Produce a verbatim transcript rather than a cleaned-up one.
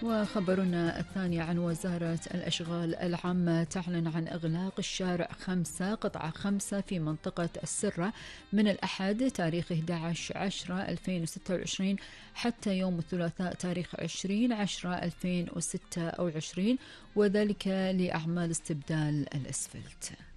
وخبرنا الثاني عن وزارة الأشغال العامة تعلن عن إغلاق الشارع خمسة قطعة خمسة في منطقة السرة من الأحد تاريخ أحد عشر عشرة ألفين وستة وعشرين حتى يوم الثلاثاء تاريخ عشرين عشرة ألفين وستة وعشرين، وذلك لأعمال استبدال الأسفلت.